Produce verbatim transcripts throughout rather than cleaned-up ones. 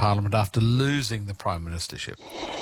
Parliament after losing the Prime Ministership?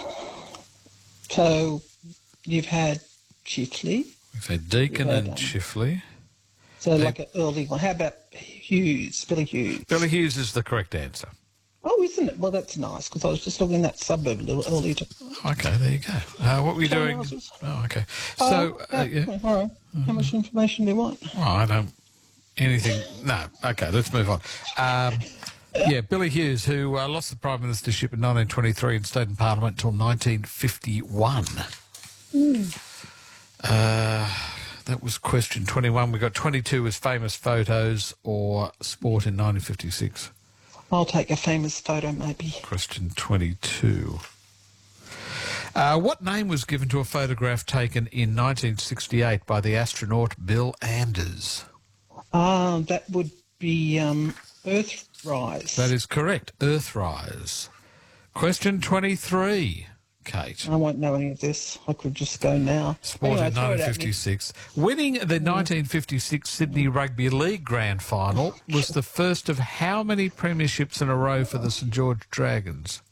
So you've had Chifley. We've had Deakin You've had, and um, Chifley. So They- like an early one. How about Hughes, Billy Hughes? Billy Hughes is the correct answer. Oh, isn't it? Well, that's nice, because I was just looking at that suburb a little earlier. To... Okay, there you go. Uh, what were you Sorry, doing? I was just- Oh, okay. Oh, So, uh, yeah. yeah. All right. How much information do you want? Well, I don't... Anything... No. Okay, let's move on. Um, yeah, Billy Hughes, who uh, lost the Prime Ministership in nineteen twenty-three and stayed in Parliament until nineteen fifty-one. Mm. Uh, that was question twenty-one. We got twenty-two as famous photos or sport in nineteen fifty-six. I'll take a famous photo, maybe. Question twenty-two. Uh, what name was given to a photograph taken in nineteen sixty-eight by the astronaut Bill Anders? Ah, that would be um, Earthrise. That is correct. Earthrise. Question twenty-three, Kate. I won't know any of this. I could just go now. Sport Anyway, in throw it nineteen at me. fifty-six. Winning the nineteen fifty-six Sydney Rugby League Grand Final was the first of how many premierships in a row for the St George Dragons?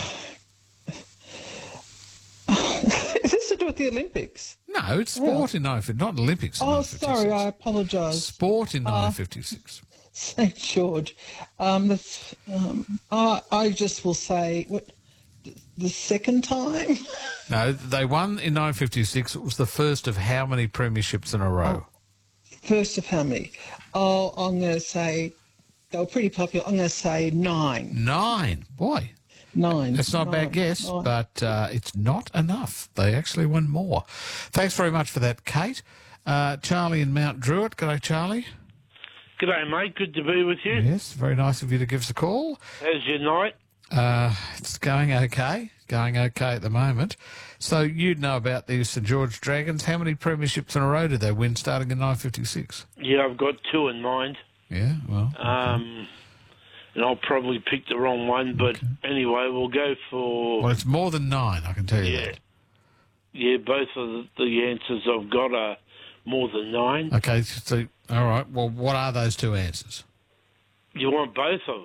Is this to do with the Olympics? No, it's sport in nineteen fifty-six, not Olympics in Oh, nineteen fifty-six. sorry, I apologise. Sport in nineteen fifty-six. Saint George. Um, that's, um, I, I just will say, what, the second time? No, they won in nineteen fifty-six. It was the first of how many premierships in a row? First of how many? Oh, I'm going to say, they were pretty popular. I'm going to say nine. Nine. Boy, Nine. that's not a Nine. bad guess, Nine. but uh, it's not enough. They actually won more. Thanks very much for that, Kate. Uh, Charlie in Mount Druitt. G'day, Charlie. G'day, mate. Good to be with you. Yes, very nice of you to give us a call. How's your night? Uh, it's going okay. Going okay at the moment. So you'd know about the St George Dragons. How many premierships in a row did they win starting in nineteen fifty-six? Yeah, I've got two in mind. Yeah, well. Um, and I'll probably pick the wrong one, but Okay. anyway, we'll go for... Well, it's more than nine, I can tell you yeah. that. Yeah, both of the, the answers I've got are more than nine. Okay, so, all right. Well, what are those two answers? You want both of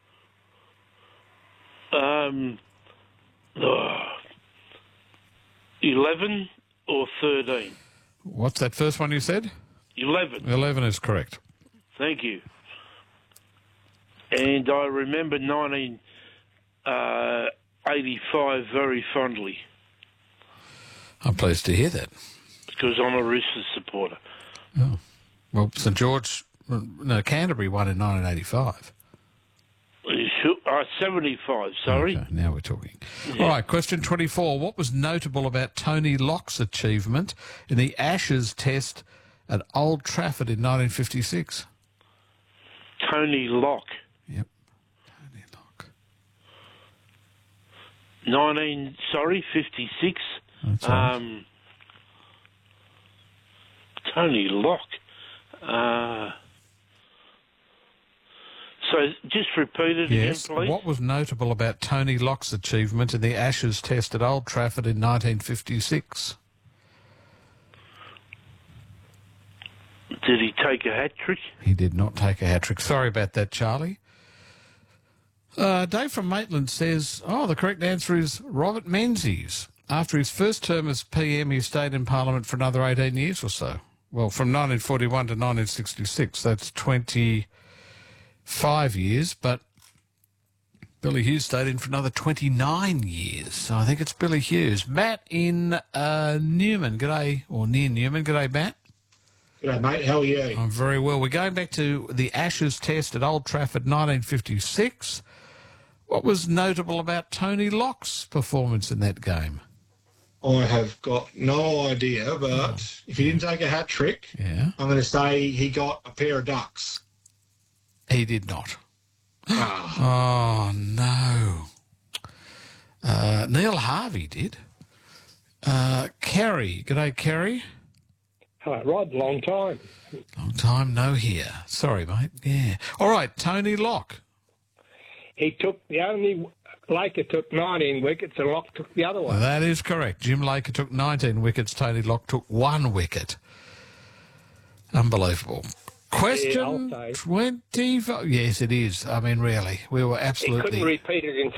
them? Um, oh, eleven or thirteen? What's that first one you said? eleven. eleven is correct. Thank you. And I remember nineteen eighty-five very fondly I'm pleased to hear that. because I'm a Roosters supporter. Oh. Well, St George, no, Canterbury won in nineteen eighty-five. You should- Uh, seventy-five, sorry. Okay, now we're talking. All right, question twenty-four. What was notable about Tony Locke's achievement in the Ashes test at Old Trafford in nineteen fifty-six? Tony Locke, Yep, Tony Locke. nineteen, sorry, fifty-six. That's all right. Um, Tony Locke. Uh, so just repeat it Yes. again, please. What was notable about Tony Locke's achievement in the Ashes test at Old Trafford in nineteen fifty-six? Did he take a hat trick? He did not take a hat-trick. Sorry about that, Charlie. Uh, Dave from Maitland says, oh, the correct answer is Robert Menzies. After his first term as P M, he stayed in Parliament for another eighteen years or so. Well, from nineteen forty-one to nineteen sixty-six. That's twenty-five years, but Billy Hughes stayed in for another twenty-nine years. So I think it's Billy Hughes. Matt in uh, Newman. G'day, or near Newman. G'day, Matt. G'day, mate. How are you? I'm very well. We're going back to the Ashes test at Old Trafford, nineteen fifty-six. What was notable about Tony Locke's performance in that game? I have got no idea, but Oh. if he didn't take a hat trick, Yeah. I'm going to say he got a pair of ducks. He did not. Ah, Oh, no. Uh, Neil Harvey did. Uh, Kerry. G'day, Kerry. Hello, Rod. Long time. Long time no hear. Sorry, mate. Yeah. All right, Tony Locke. He took the only Laker took nineteen wickets, and Locke took the other one. That is correct. Jim Laker took nineteen wickets. Tony Locke took one wicket. Unbelievable. Question Yeah, I'll say. twenty-five. Yes, it is. I mean, really. We were He absolutely... couldn't repeat it in